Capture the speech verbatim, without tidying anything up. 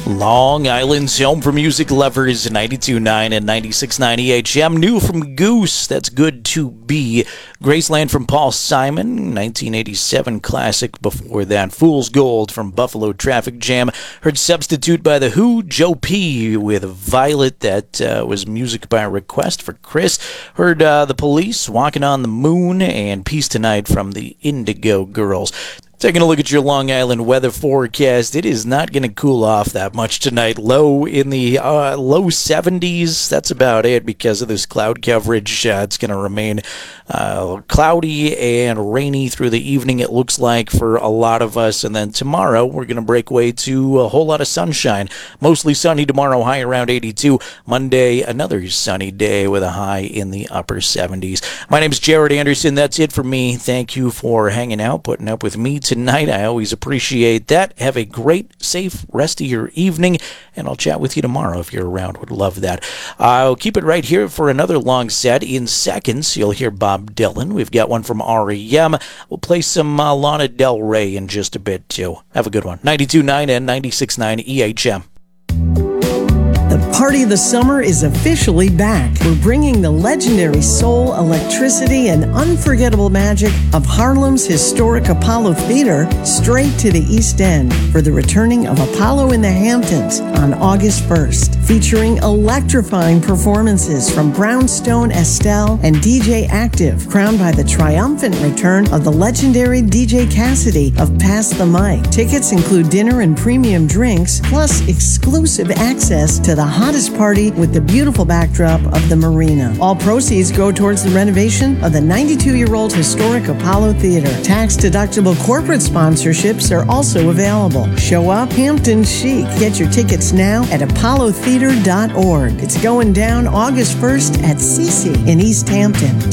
Long Island's home for music lovers, ninety-two point nine and ninety-six point nine E H M. New from Goose, that's Good to Be. Graceland from Paul Simon, nineteen eighty-seven classic. Before that, Fool's Gold from Buffalo Traffic Jam. Heard Substitute by The Who, Joe P. with Violet, that uh, was music by request for Chris. Heard uh, The Police, Walking on the Moon, and Peace Tonight from the Indigo Girls. Taking a look at your Long Island weather forecast, it is not going to cool off that much tonight. Low in the uh, low seventies. That's about it because of this cloud coverage. Uh, it's going to remain uh, cloudy and rainy through the evening, it looks like, for a lot of us. And then tomorrow, we're going to break way to a whole lot of sunshine. Mostly sunny tomorrow, high around eighty-two. Monday, another sunny day with a high in the upper seventies. My name is Jared Anderson. That's it for me. Thank you for hanging out, putting up with me tonight. I always appreciate that. Have a great, safe rest of your evening, and I'll chat with you tomorrow if you're around. Would love that. I'll keep it right here for another long set. In seconds, you'll hear Bob Dylan. We've got one from R E M. We'll play some uh, Lana Del Rey in just a bit, too. Have a good one. ninety-two point nine and ninety-six point nine E H M. The party of the summer is officially back. We're bringing the legendary soul, electricity, and unforgettable magic of Harlem's historic Apollo Theater straight to the East End for the returning of Apollo in the Hamptons on August first, featuring electrifying performances from Brownstone Estelle and D J Active, crowned by the triumphant return of the legendary D J Cassidy of Pass the Mic. Tickets include dinner and premium drinks, plus exclusive access to the hottest party with the beautiful backdrop of the marina. All proceeds go towards the renovation of the ninety-two-year-old historic Apollo Theater. Tax-deductible corporate sponsorships are also available. Show up Hampton chic. Get your tickets now at apollo theater dot org. It's going down August first at Cece in East Hampton.